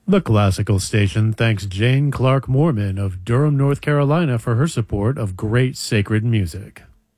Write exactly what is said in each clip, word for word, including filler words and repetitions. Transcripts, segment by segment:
The Classical Station thanks Jane Clark Mormon of Durham, North Carolina for her support of great sacred music.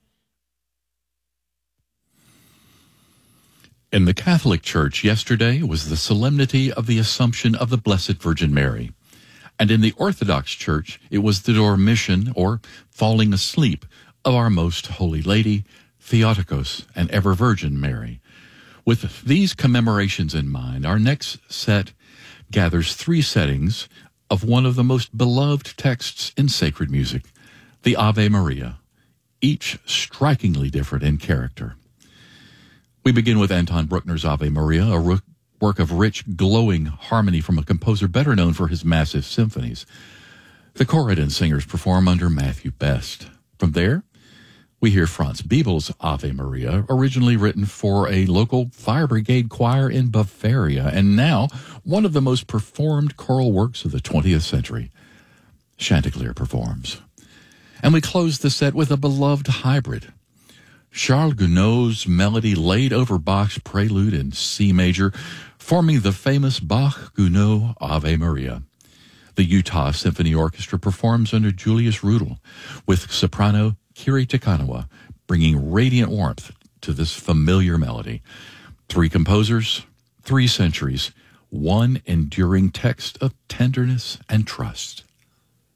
In the Catholic Church yesterday was the solemnity of the Assumption of the Blessed Virgin Mary. And in the Orthodox Church, it was the dormition, or falling asleep, of our Most Holy Lady, Theotokos, and Ever Virgin Mary. With these commemorations in mind, our next set gathers three settings of one of the most beloved texts in sacred music, the Ave Maria, each strikingly different in character. We begin with Anton Bruckner's Ave Maria, a work of rich, glowing harmony from a composer better known for his massive symphonies. The Corridon singers perform under Matthew Best. From there, we hear Franz Biebel's Ave Maria, originally written for a local fire brigade choir in Bavaria, and now one of the most performed choral works of the twentieth century. Chanticleer performs. And we close the set with a beloved hybrid. Charles Gounod's melody laid over Bach's prelude in C major, forming the famous Bach-Gounod Ave Maria. The Utah Symphony Orchestra performs under Julius Rudel, with soprano Kiri Takanawa, bringing radiant warmth to this familiar melody. Three composers, three centuries, one enduring text of tenderness and trust.